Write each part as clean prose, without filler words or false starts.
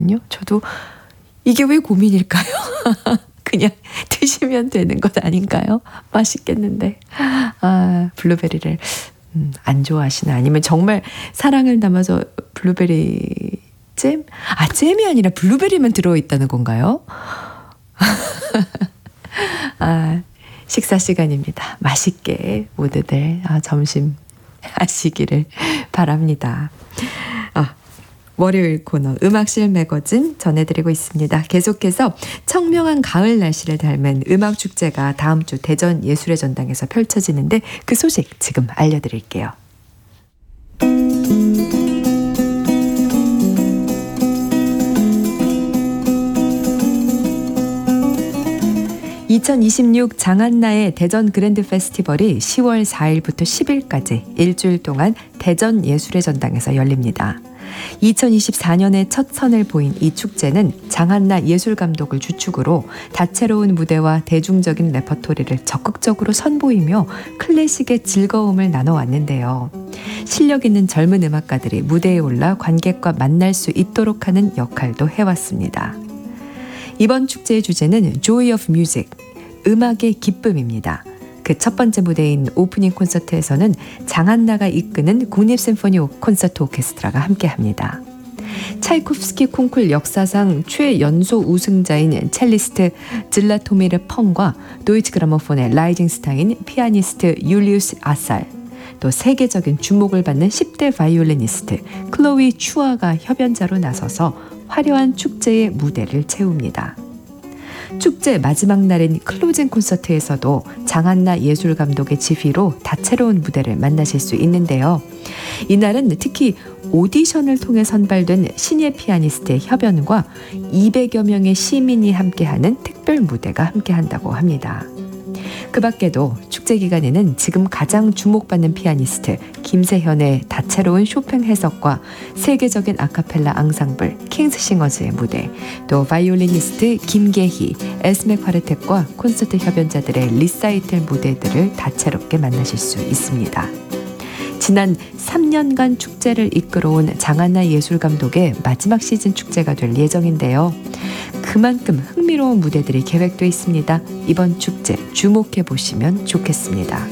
저도 이게 왜 고민일까요? 그냥 드시면 되는 것 아닌가요? 맛있겠는데. 블루베리를 안 좋아하시나? 아니면 정말 사랑을 담아서 블루베리 잼? 잼이 아니라 블루베리만 들어있다는 건가요? 식사 시간입니다. 맛있게 모두들 점심 하시기를 바랍니다. 월요일 코너 음악실 매거진 전해드리고 있습니다. 계속해서 청명한 가을 날씨를 닮은 음악축제가 다음 주 대전 예술의 전당에서 펼쳐지는데 그 소식 지금 알려드릴게요. 2026 장한나의 대전 그랜드 페스티벌이 10월 4일부터 10일까지 일주일 동안 대전 예술의 전당에서 열립니다. 2024년에 첫 선을 보인 이 축제는 장한나 예술감독을 주축으로 다채로운 무대와 대중적인 레퍼토리를 적극적으로 선보이며 클래식의 즐거움을 나눠왔는데요. 실력 있는 젊은 음악가들이 무대에 올라 관객과 만날 수 있도록 하는 역할도 해왔습니다. 이번 축제의 주제는 Joy of Music, 음악의 기쁨입니다. 그 첫 번째 무대인 오프닝 콘서트에서는 장한나가 이끄는 국립심포니 콘서트 오케스트라가 함께합니다. 차이콥스키 콩쿨 역사상 최연소 우승자인 첼리스트 질라토미르 펑과 도이치 그라모폰의 라이징 스타인 피아니스트 율리우스 아살, 또 세계적인 주목을 받는 10대 바이올리니스트 클로이 추아가 협연자로 나서서 화려한 축제의 무대를 채웁니다. 축제 마지막 날인 클로징 콘서트에서도 장한나 예술감독의 지휘로 다채로운 무대를 만나실 수 있는데요. 이날은 특히 오디션을 통해 선발된 신예 피아니스트의 협연과 200여 명의 시민이 함께하는 특별 무대가 함께한다고 합니다. 그 밖에도 축제 기간에는 지금 가장 주목받는 피아니스트 김세현의 다채로운 쇼팽 해석과 세계적인 아카펠라 앙상블 킹스싱어즈의 무대, 또 바이올리니스트 김계희, 에스메 콰르텟과 콘서트 협연자들의 리사이틀 무대들을 다채롭게 만나실 수 있습니다. 지난 3년간 축제를 이끌어온 장한나 예술감독의 마지막 시즌 축제가 될 예정인데요. 그만큼 흥미로운 무대들이 계획되어 있습니다. 이번 축제 주목해 보시면 좋겠습니다.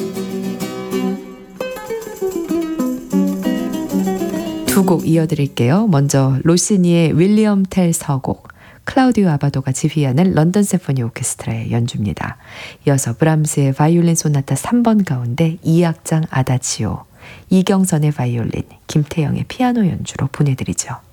두 곡 이어드릴게요. 먼저 로시니의 윌리엄 텔 서곡, 클라우디오 아바도가 지휘하는 런던 심포니 오케스트라의 연주입니다. 이어서 브람스의 바이올린 소나타 3번 가운데 2악장 아다지오, 이경선의 바이올린, 김태영의 피아노 연주로 보내드리죠.